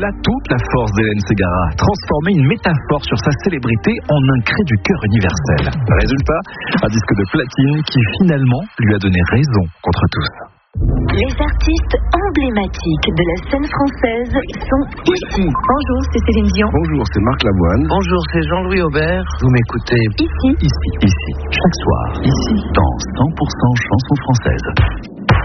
là toute la force d'Hélène Ségara, transformer une métaphore sur sa célébrité en un cri du cœur universel. Résultat, un disque de platine qui finalement lui a donné raison contre tous. Les artistes emblématiques de la scène française sont ici. Bonjour, c'est Céline Dion. Bonjour, c'est Marc Lavoine. Bonjour, c'est Jean-Louis Aubert. Vous m'écoutez Ici. Ici, chaque soir, ici, dans 100% chansons françaises.